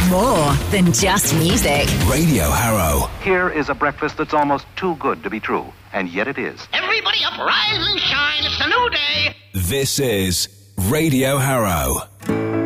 More than just music. Radio Harrow. Here is a breakfast that's almost too good to be true, and yet it is. Everybody up, rise and shine, it's a new day. This is Radio Harrow.